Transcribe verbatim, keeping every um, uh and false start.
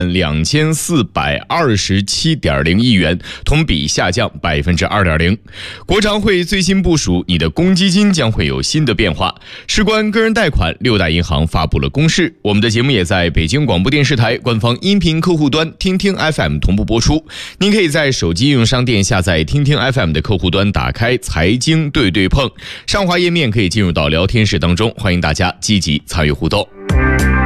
两千四百二十七点零亿元，同比下降百分之二点零。国常会最新部署，你的公积金将会有新的变化。事关个人贷款，六大银行发布了公示。我们的节目也在北京广播电视台官方音频客户端听听 F M 同步播出。您可以在手机应用商店下载听听 F M 的客户端，打开财经对对碰，上滑页面可以进入到聊天室当中，欢迎大家积极参与互动。